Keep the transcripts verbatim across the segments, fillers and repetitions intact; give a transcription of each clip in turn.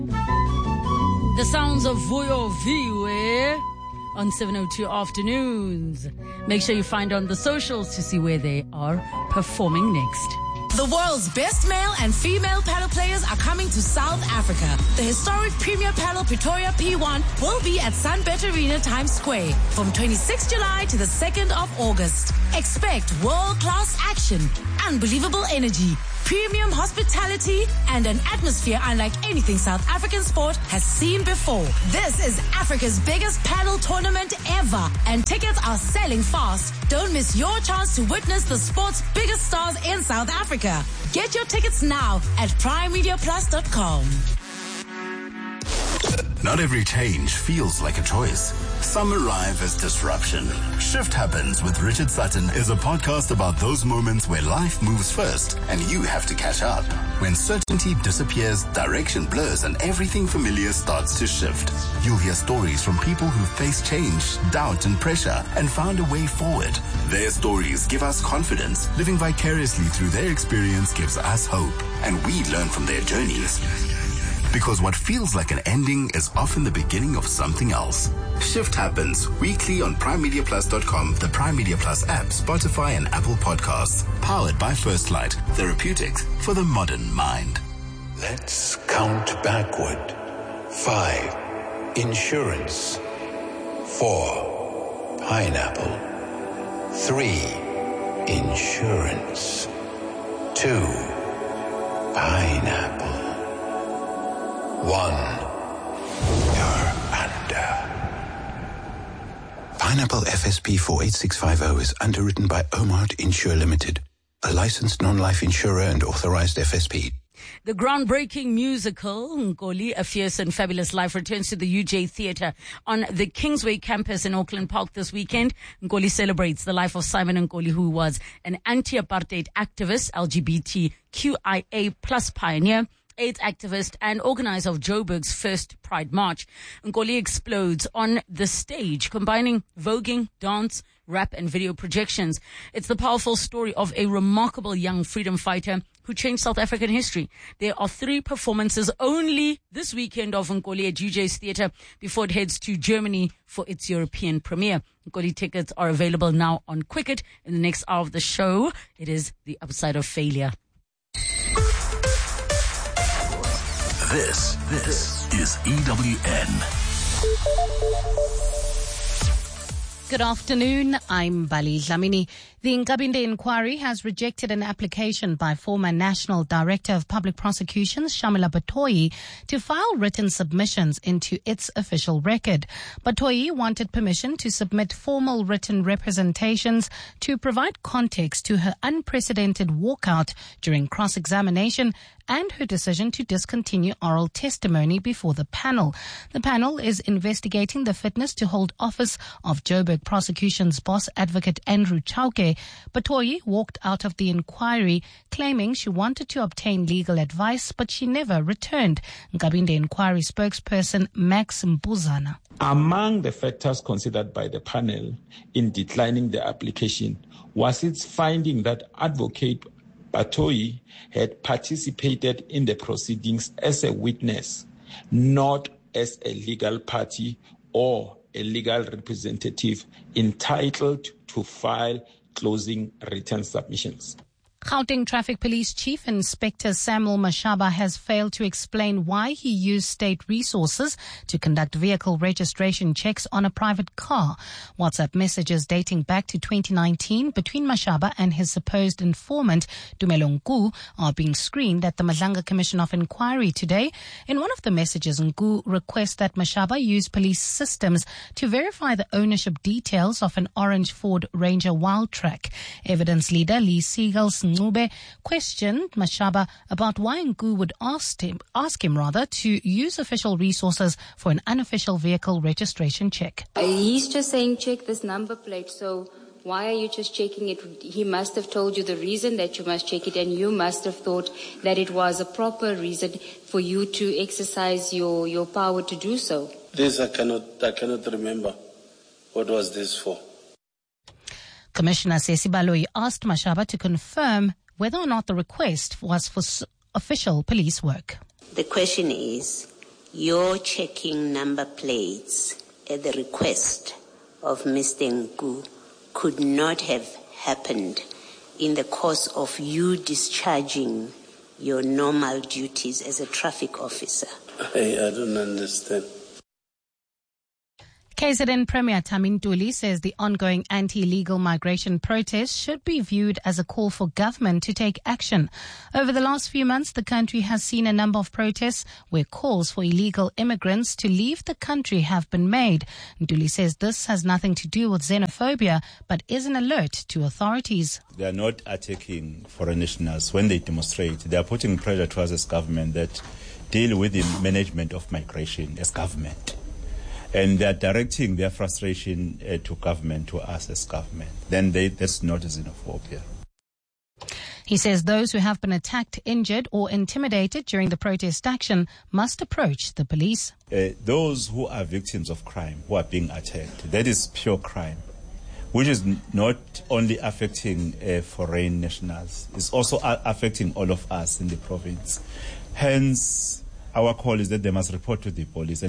The sounds of Vuyo Viwe on seven oh two Afternoons. Make sure you find on the socials to see where they are performing next. The world's best male and female paddle players are coming to South Africa. The historic Premier Paddle Pretoria P one will be at Sunbet Arena Times Square from twenty-sixth of July to the second of August. Expect world-class action, unbelievable energy, premium hospitality, and an atmosphere unlike anything South African sport has seen before. This is Africa's biggest paddle tournament ever, and tickets are selling fast. Don't miss your chance to witness the sport's biggest stars in South Africa. Get your tickets now at prime media plus dot com. Not every change feels like a choice. Some arrive as disruption. Shift Happens with Richard Sutton is a podcast about those moments where life moves first and you have to catch up. When certainty disappears, direction blurs, and everything familiar starts to shift. You'll hear stories from people who faced change, doubt, and pressure and found a way forward. Their stories give us confidence. Living vicariously through their experience gives us hope, and we learn from their journeys. Because what feels like an ending is often the beginning of something else. Shift Happens weekly on prime media plus dot com, the Prime Media Plus app, Spotify, and Apple Podcasts. Powered by First Light, therapeutics for the modern mind. Let's count backward. Five, insurance. Four, pineapple. Three, insurance. Two, pineapple. One, you're under. Pineapple F S P four eight six five zero is underwritten by Omart Insure Limited, a licensed non-life insurer and authorized F S P. The groundbreaking musical, Nkoli, A Fierce and Fabulous Life, returns to the U J Theatre on the Kingsway campus in Auckland Park this weekend. Nkoli celebrates the life of Simon Nkoli, who was an anti-apartheid activist, L G B T Q I A plus pioneer, AIDS activist, and organizer of Joburg's first Pride March. Nkoli explodes on the stage, combining voguing, dance, rap, and video projections. It's the powerful story of a remarkable young freedom fighter who changed South African history. There are three performances only this weekend of Nkoli at U J's Theatre before it heads to Germany for its European premiere. Nkoli tickets are available now on Quicket. In the next hour of the show, it is The Upside of Failure. This, this is E W N. Good afternoon, I'm Bali Dlamini. The Nkabinde inquiry has rejected an application by former National Director of Public Prosecutions, Shamila Batoyi, to file written submissions into its official record. Batoyi wanted permission to submit formal written representations to provide context to her unprecedented walkout during cross-examination and her decision to discontinue oral testimony before the panel. The panel is investigating the fitness to hold office of Joburg Prosecution's boss, Advocate Andrew Chauke. Batoyi walked out of the inquiry claiming she wanted to obtain legal advice, but she never returned. Nkabinde inquiry spokesperson Max Mbuzana. Among the factors considered by the panel in declining the application was its finding that Advocate Batoyi had participated in the proceedings as a witness, not as a legal party or a legal representative entitled to file closing written submissions. Gauteng Traffic Police Chief Inspector Samuel Mashaba has failed to explain why he used state resources to conduct vehicle registration checks on a private car. WhatsApp messages dating back to twenty nineteen between Mashaba and his supposed informant, Tumelo Nku, are being screened at the Madlanga Commission of Inquiry today. In one of the messages, Nku requests that Mashaba use police systems to verify the ownership details of an orange Ford Ranger Wildtrak. Evidence leader Lee Siegels Ncube questioned Mashaba about why Nku would ask him, ask him rather, to use official resources for an unofficial vehicle registration check. He's just saying check this number plate, so why are you just checking it? He must have told you the reason that you must check it, and you must have thought that it was a proper reason for you to exercise your, your power to do so. This I cannot, I cannot remember. What was this for? Commissioner Sesi Baloyi asked Mashaba to confirm whether or not the request was for official police work. The question is, your checking number plates at the request of Mister Nku could not have happened in the course of you discharging your normal duties as a traffic officer? I, I don't understand. K Z N Premier Thami Ntuli says the ongoing anti-illegal migration protests should be viewed as a call for government to take action. Over the last few months, the country has seen a number of protests where calls for illegal immigrants to leave the country have been made. Ntuli says this has nothing to do with xenophobia, but is an alert to authorities. They are not attacking foreign nationals when they demonstrate. They are putting pressure to us as government that deal with the management of migration as government. And they're directing their frustration uh, to government, to us as government. Then they, that's not xenophobia. He says those who have been attacked, injured or intimidated during the protest action must approach the police. Uh, those who are victims of crime, who are being attacked, that is pure crime, which is n- not only affecting uh, foreign nationals, it's also a- affecting all of us in the province. Hence, our call is that they must report to the police.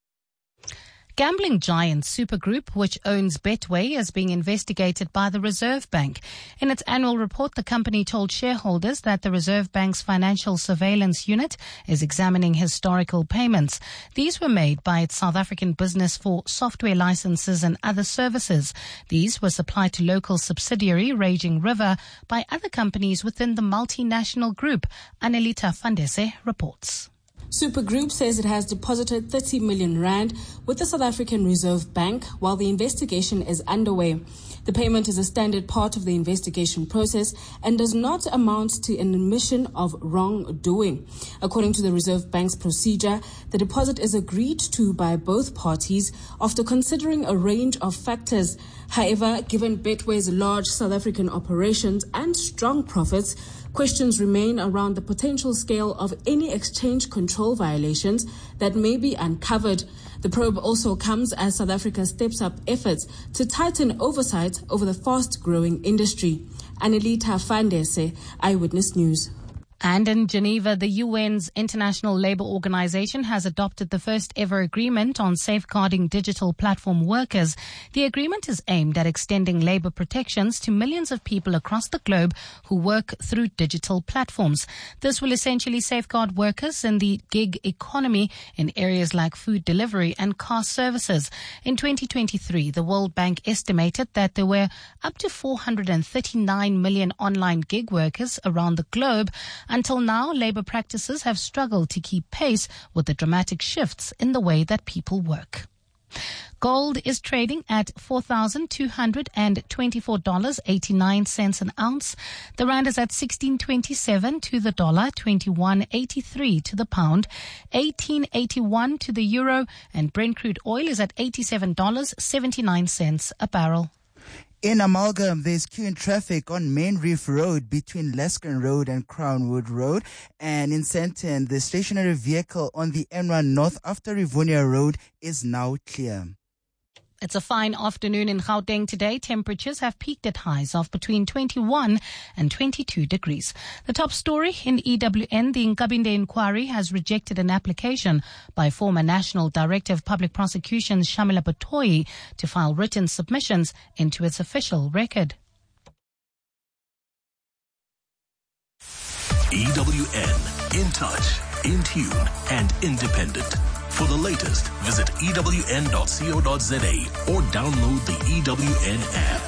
Gambling giant Supergroup, which owns Betway, is being investigated by the Reserve Bank. In its annual report, the company told shareholders that the Reserve Bank's Financial Surveillance Unit is examining historical payments. These were made by its South African business for software licenses and other services. These were supplied to local subsidiary Raging River by other companies within the multinational group. Anelita Fandese reports. Supergroup says it has deposited thirty million rand with the South African Reserve Bank while the investigation is underway. The payment is a standard part of the investigation process and does not amount to an admission of wrongdoing. According to the Reserve Bank's procedure, the deposit is agreed to by both parties after considering a range of factors. However, given Betway's large South African operations and strong profits, questions remain around the potential scale of any exchange control violations that may be uncovered. The probe also comes as South Africa steps up efforts to tighten oversight over the fast-growing industry. Anelita Fandese, Eyewitness News. And in Geneva, the U N's International Labour Organization has adopted the first ever agreement on safeguarding digital platform workers. The agreement is aimed at extending labour protections to millions of people across the globe who work through digital platforms. This will essentially safeguard workers in the gig economy in areas like food delivery and car services. In twenty twenty-three, the World Bank estimated that there were up to four hundred thirty-nine million online gig workers around the globe. Until now, labour practices have struggled to keep pace with the dramatic shifts in the way that people work. Gold is trading at four thousand two hundred twenty-four dollars and eighty-nine cents an ounce. The rand is at sixteen twenty-seven to the dollar, twenty-one eighty-three to the pound, eighteen eighty-one to the euro, and Brent crude oil is at eighty-seven dollars and seventy-nine cents a barrel. In Amalgam, there's queuing traffic on Main Reef Road between Lescon Road and Crownwood Road. And in Sandton, the stationary vehicle on the N one North after Rivonia Road is now clear. It's a fine afternoon in Gauteng today. Temperatures have peaked at highs of between twenty-one and twenty-two degrees. The top story in E W N, the Nkabinde inquiry has rejected an application by former National Director of Public Prosecutions Shamila Batoyi to file written submissions into its official record. E W N, in touch, in tune and independent. For the latest, visit E W N dot co dot za or download the E W N app.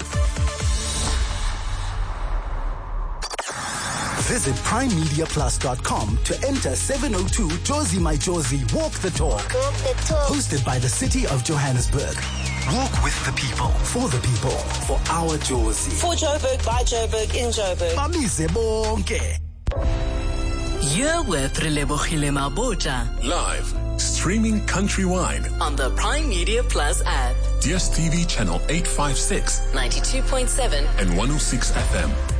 Visit prime media plus dot com to enter seven oh two Jozi My Jozi Walk the Talk. Walk the Talk. Hosted by the City of Johannesburg. Walk with the people, for the people, for our Jozi. For Joburg, by Joburg, in Joburg. Bamise bonke. You're with Relebogile Maboja. Live, streaming countrywide on the Prime Media Plus app. D S T V channel eight fifty-six, ninety-two point seven and one oh six F M.